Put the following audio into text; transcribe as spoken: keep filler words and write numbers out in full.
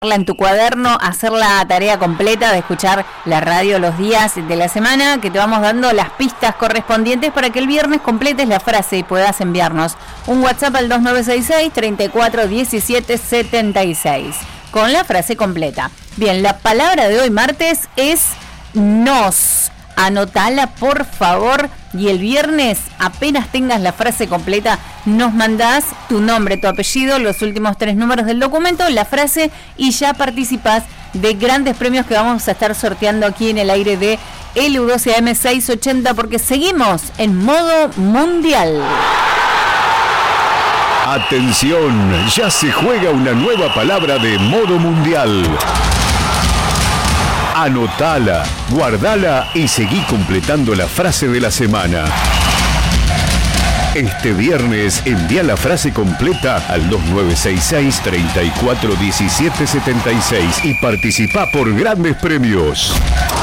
en tu cuaderno, hacer la tarea completa de escuchar la radio los días de la semana, que te vamos dando las pistas correspondientes para que el viernes completes la frase y puedas enviarnos un WhatsApp al dos nueve seis seis, treinta y cuatro diecisiete setenta y seis con la frase completa. Bien, la palabra de hoy martes es nos. Anotala por favor y el viernes apenas tengas la frase completa nos mandás tu nombre, tu apellido, los últimos tres números del documento, la frase y ya participás de grandes premios que vamos a estar sorteando aquí en el aire de L U doce A M seiscientos ochenta porque seguimos en modo mundial. Atención, ya se juega una nueva palabra de modo mundial. Anotala, guardala y seguí completando la frase de la semana. Este viernes envía la frase completa al dos nueve seis seis, treinta y cuatro diecisiete setenta y seis y participa por grandes premios.